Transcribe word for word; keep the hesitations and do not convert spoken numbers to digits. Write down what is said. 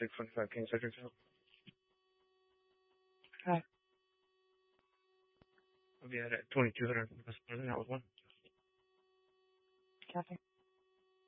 six twenty-five King Cedric out. Hi. I'll be at twenty-two hundred. That was one. Copy.